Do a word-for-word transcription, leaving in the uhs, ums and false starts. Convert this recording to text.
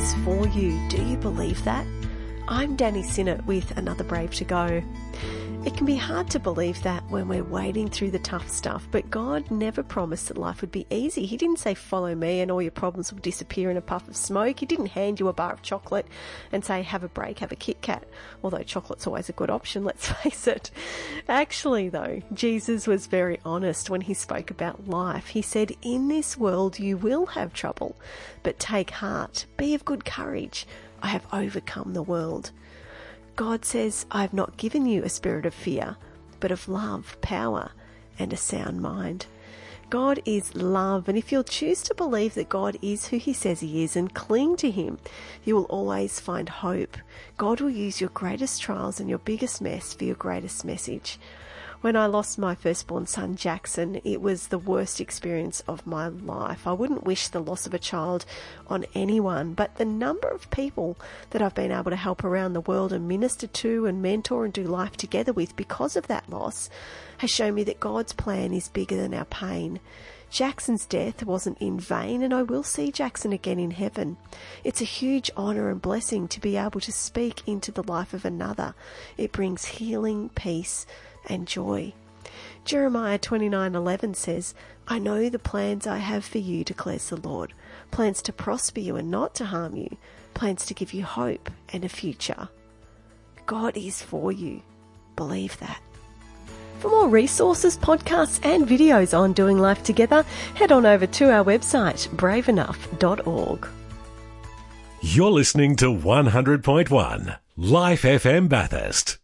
is for you. Do you believe that? I'm Danny Sinnott with Another Brave to Go. It can be hard to believe that when we're wading through the tough stuff, but God never promised that life would be easy. He didn't say, follow me and all your problems will disappear in a puff of smoke. He didn't hand you a bar of chocolate and say, have a break, have a Kit Kat. Although chocolate's always a good option, let's face it. Actually, though, Jesus was very honest when he spoke about life. He said, in this world you will have trouble, but take heart, be of good courage. I have overcome the world. God says, I have not given you a spirit of fear, but of love, power, and a sound mind. God is love, and if you'll choose to believe that God is who he says he is and cling to him, you will always find hope. God will use your greatest trials and your biggest mess for your greatest message. When I lost my firstborn son, Jackson, it was the worst experience of my life. I wouldn't wish the loss of a child on anyone, but the number of people that I've been able to help around the world and minister to and mentor and do life together with because of that loss has shown me that God's plan is bigger than our pain. Jackson's death wasn't in vain, and I will see Jackson again in heaven. It's a huge honour and blessing to be able to speak into the life of another. It brings healing, peace, and joy. Jeremiah twenty-nine eleven says, I know the plans I have for you, declares the Lord, plans to prosper you and not to harm you, plans to give you hope and a future. God is for you. Believe that. For more resources, podcasts and videos on doing life together, head on over to our website, brave enough dot org. You're listening to one hundred point one Life F M Bathurst.